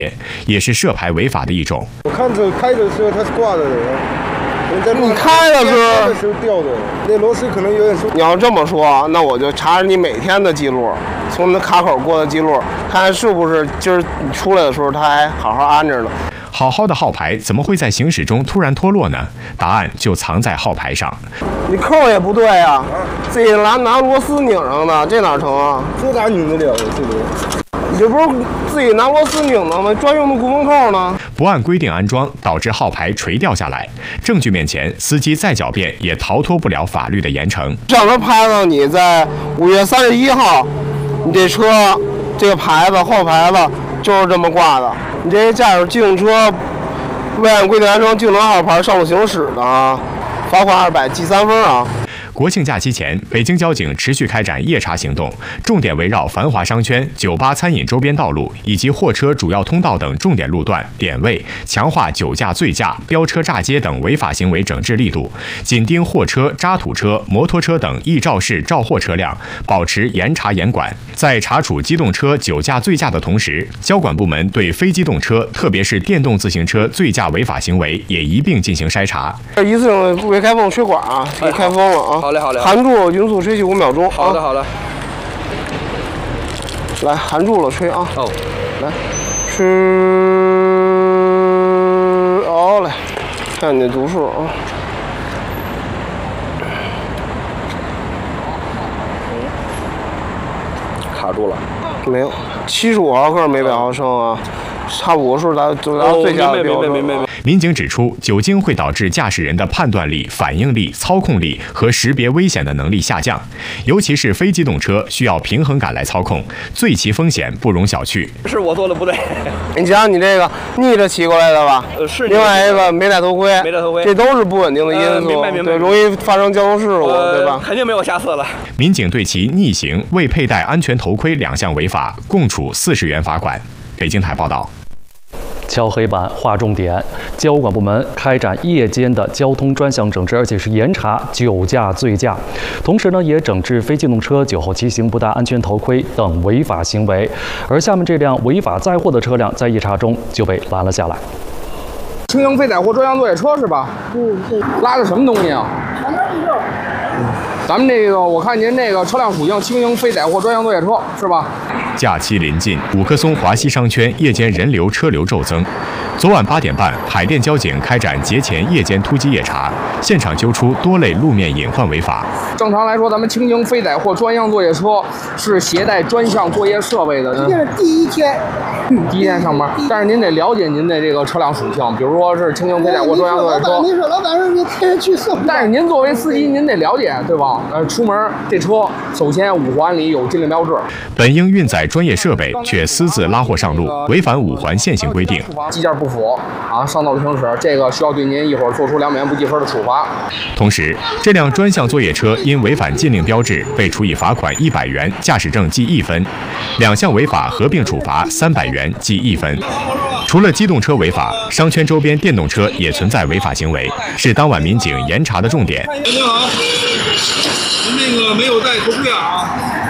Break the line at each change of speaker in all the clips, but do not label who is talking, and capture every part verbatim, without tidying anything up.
也是涉牌违法的一种。
我看着开的时候他是挂着的。
你开的时候
的时候掉的，那螺丝可能有点松。
你要这么说，那我就查查你每天的记录，从那卡口过的记录，看是不是今儿你出来的时候他还好好安着呢。
好好的号牌怎么会在行驶中突然脱落呢？答案就藏在号牌上。
你扣也不对呀、啊，自己拿拿螺丝拧上的，这哪成啊？
这哪拧得了这个？
你这不是自己拿螺丝拧的吗？专用的固风扣呢？
不按规定安装，导致号牌垂掉下来。证据面前，司机再狡辩也逃脱不了法律的严惩。
上头拍到你在五月三十一号，你这车这个牌子后牌子就是这么挂的。你这驾驶机动车未按规定安装机动车号牌上路行驶的啊，罚款二百，记三分啊。
国庆假期前，北京交警持续开展夜查行动，重点围绕繁华商圈、酒吧、餐饮周边道路以及货车主要通道等重点路段点位，强化酒驾、醉驾、飙车、炸街等违法行为整治力度，紧盯货车、渣土车、摩托车等易肇事肇祸车辆，保持严查严管。在查处机动车酒驾、醉驾的同时，交管部门对非机动车，特别是电动自行车醉驾违法行为也一并进行筛查。
这一次性未开封吹管啊，给开封了啊。
好嘞，好嘞。
含住，匀速吹气五秒钟。
好的，好的。
来，含住了吹啊。
哦。
来，吹。好嘞，看你的读数啊。
卡住了。
没有，七十五毫克每百毫升啊。差五个数达就达最佳的标准。
民警指出，酒精会导致驾驶人的判断力、反应力、操控力和识别危险的能力下降，尤其是非机动车需要平衡感来操控，醉骑风险不容小觑。
是我做的不对。
你想你这个逆着骑过来的吧？
呃，是。
另外一个没戴头盔，
没戴头盔，
这都是不稳定的因素，
呃、明白明白
对，容易发生交通事故，
呃、
对吧？
肯定没有下次了。
民警对其逆行、未佩戴安全头盔两项违法，共处四十元罚款。北京台报道。
敲黑板划重点，交管部门开展夜间的交通专项整治，而且是严查酒驾、醉驾，同时呢，也整治非机动车酒后骑行不戴安全头盔等违法行为。而下面这辆违法载货的车辆在夜查中就被拦了下来。
轻型非载货专项作业车是吧？嗯，对。拉的什么东西啊？全都是肉。咱们这个，我看您这个车辆属性轻型非载货专项作业车是吧？
假期临近，五棵松华西商圈夜间人流车流骤增。昨晚八点半，海淀交警开展节前夜间突击夜查，现场揪出多类路面隐患违法。
正常来说，咱们轻型非载货专项作业车是携带专项作业设备的。
今天是第一天，
嗯，第一天上班，但是您得了解您的这个车辆属性，比如说是轻型非载货专项作业车。
您说老板让您开去送。
但是您作为司机，您得了解，对吧？呃，出门这车首先五环里有禁令标志，
本应运载专业设备，却私自拉货上路，违反五环现行规定。
机件不符啊，上道路行驶，这个需要对您一会儿做出两百元不计分的处罚。
同时，这辆专项作业车因违反禁令标志，被处以罚款一百元，驾驶证记一分，两项违法合并处罚三百元，记一分。除了机动车违法，商圈周边电动车也存在违法行为，是当晚民警严查的重点。
您好，您那个没有戴头盔啊？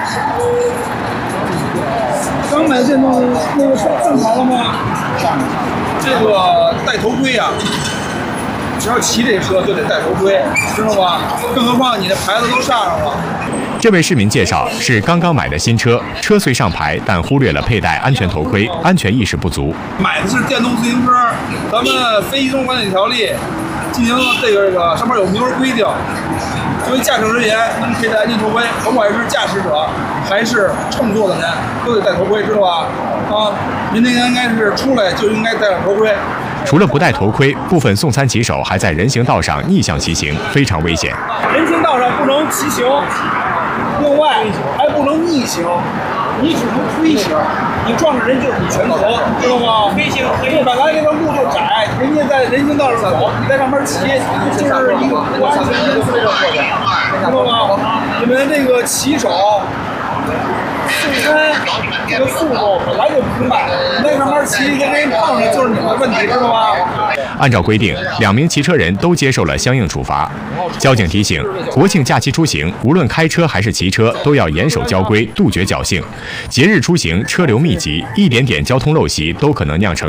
刚买电动那个正常了吗？
这个戴头盔呀、啊，只要骑这车就得戴头盔，知道吧？更何况你的牌子都上上了。
这位市民介绍，是刚刚买的新车，车虽上牌，但忽略了佩戴安全头盔，安全意识不足。
买的是电动自行车，咱们非机动管理条例进行这个这个上面有明文规定，作为驾驶人员能佩戴安全头盔，甭管是驾驶者还是乘坐的人，都得戴头盔，知道吧？啊，您那个应该是出来就应该戴上头盔。
除了不戴头盔，部分送餐骑手还在人行道上逆向骑行，非常危险。
人行道上不能骑行，另外还不能逆行，你只能推行，你撞着人就是你全责，知道吗？飞行，就本来这个路就窄，人家在人行道上走，你在上面骑，就是一个不安全因素的过程，知道吗？你们这个骑手。送餐这个速度本来就不慢，你在上面骑跟人碰上就是你们的问题，知道吗？
按照规定，两名骑车人都接受了相应处罚。交警提醒，国庆假期出行，无论开车还是骑车，都要严守交规，杜绝侥幸。节日出行车流密集，一点点交通陋习都可能酿成